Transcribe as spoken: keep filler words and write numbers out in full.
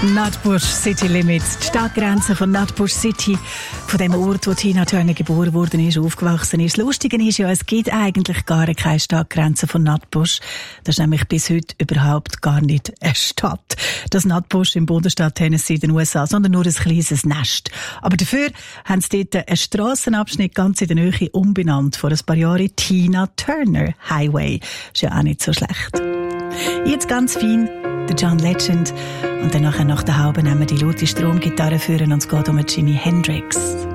Nutbush City Limits, die Stadtgrenze von Nutbush City, von dem Ort, wo Tina Turner geboren worden ist, aufgewachsen ist. Das Lustige ist ja, es gibt eigentlich gar keine Stadtgrenze von Nutbush. Das ist nämlich bis heute überhaupt gar nicht eine Stadt. Das Nutbush im Bundesstaat Tennessee in den U S A, sondern nur ein kleines Nest. Aber dafür haben sie dort einen Strassenabschnitt ganz in der Nähe umbenannt, vor ein paar Jahren Tina Turner Highway. Ist ja auch nicht so schlecht. Jetzt ganz fein der John Legend und dann nachher nach der Haube nehmen wir die laute Stromgitarre führen und es geht um Jimi Hendrix.